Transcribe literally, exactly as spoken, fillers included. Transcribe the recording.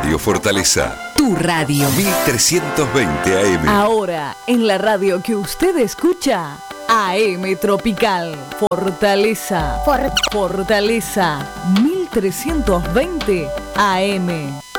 Radio Fortaleza. Tu radio. mil trescientos veinte A M. Ahora, en la radio que usted escucha, A M Tropical. Fortaleza. For- Fortaleza. mil trescientos veinte A M.